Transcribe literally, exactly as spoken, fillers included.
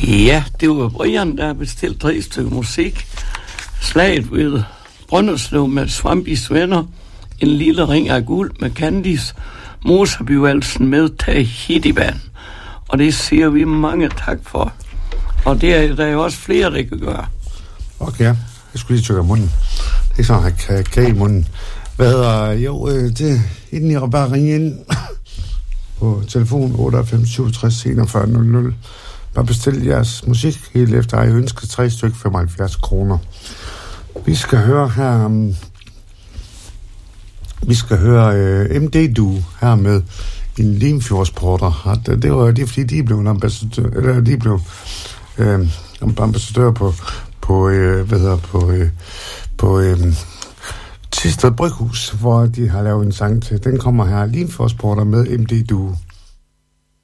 Ja, det var Brian, der bestilte tre stykker musik. Slaget ved Brønderslev med Svampis venner. En lille ring af guld med Candice. Moserbyvalsen med Tahiti-band. Og det siger vi mange tak for. Og det er der er jo også flere, der kan gøre. Okay, jeg skulle lige trykke af munden. Det er sådan, at jeg kan kage i munden. Hvad er jo, det inden jeg bare ringe ind på telefon otteoghalvfems syvogtres enogfyrre nul nul. Bare bestil jeres musik helt efter, jeg ønsker tre stykker femoghalvfjerds kroner. Vi skal høre her, um, vi skal høre uh, M D Duo her med en Limfjordsporter. Det, det var det, fordi de blev ambassadør, eller de blev uh, ambassadør på, på uh, hvad hedder, på, uh, på uh, Tisted Bryghus, hvor de har lavet en sang til. Den kommer her, Limfjordsporter med M D Duo.